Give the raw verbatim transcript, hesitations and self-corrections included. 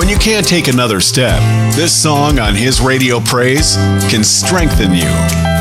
When you can't take another step, this song on His Radio Praise can strengthen you.